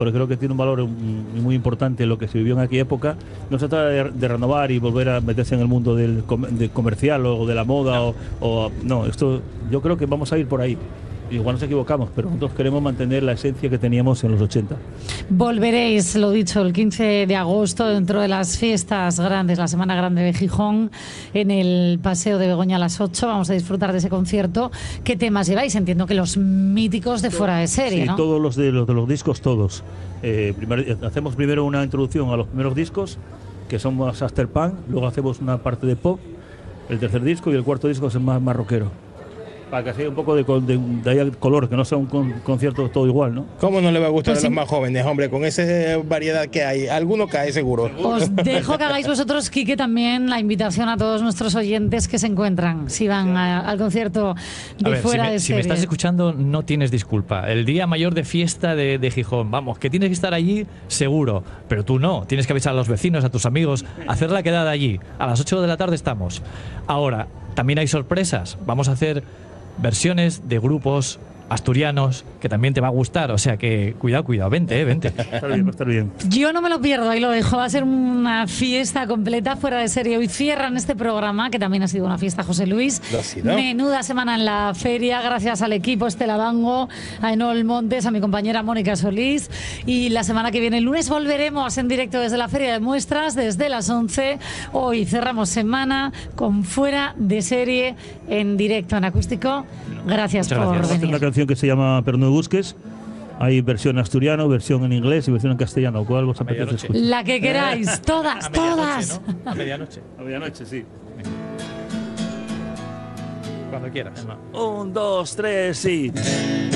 porque creo que tiene un valor muy importante lo que se vivió en aquella época. No se trata de renovar y volver a meterse en el mundo del comercial o de la moda, no, esto yo creo que vamos a ir por ahí. Igual nos equivocamos, pero nosotros queremos mantener la esencia que teníamos en los 80. Volveréis, lo dicho, el 15 de agosto, dentro de las fiestas grandes, la Semana Grande de Gijón, en el Paseo de Begoña a las 8. Vamos a disfrutar de ese concierto. ¿Qué temas lleváis? Entiendo que los míticos de Fuera de Serie, sí, ¿no? Todos los de los discos, todos. Hacemos primero una introducción a los primeros discos, que son más afterpunk, luego hacemos una parte de pop, el tercer disco, y el cuarto disco es más rockero. Para que sea un poco de color, que no sea un concierto todo igual, ¿no? ¿Cómo no le va a gustar Pues a los más jóvenes, hombre? Con esa variedad que hay, alguno cae seguro. Os dejo que hagáis vosotros, Quique, también la invitación a todos nuestros oyentes que se encuentran, si van al concierto de Fuera de Serie. Si me estás escuchando, no tienes disculpa. El día mayor de fiesta de Gijón, vamos, que tienes que estar allí seguro, pero tú no. Tienes que avisar a los vecinos, a tus amigos, hacer la quedada allí. A las 8 de la tarde estamos. Ahora, también hay sorpresas. Vamos a hacer versiones de grupos asturianos que también te va a gustar, o sea que cuidado, vente. Va a estar bien. Yo no me lo pierdo, ahí lo dejo, va a ser una fiesta completa Fuera de Serie. Hoy cierran este programa, que también ha sido una fiesta, José Luis. Menuda semana en la feria, gracias al equipo Estela Bango, a Enol Montes, a mi compañera Mónica Solís, y la semana que viene, el lunes, volveremos en directo desde la Feria de Muestras, desde las 11. Hoy cerramos semana con Fuera de Serie en directo, en acústico. Gracias por venir. Una canción que se llama Pero no me busques. Hay versión asturiano, versión en inglés y versión en castellano. ¿Cuál os apetece escuchar? La que queráis, todas. ¿No? A medianoche. A medianoche, sí. Cuando quieras. 1, 2, 3, sí.